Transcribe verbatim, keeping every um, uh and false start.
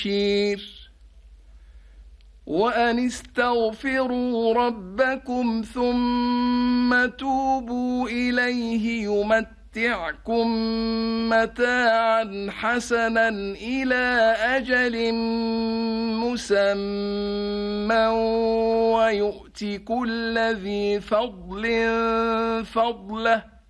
وأن استغفروا ربكم ثم توبوا إليه يمتعكم متاعا حسنا إلى أجل مسمى ويؤت كل ذي فضل فضله